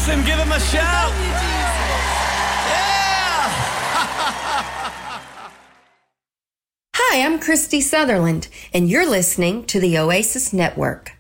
him. Give him a shout. Hi, I'm Christy Sutherland, and you're listening to the Oasis Network.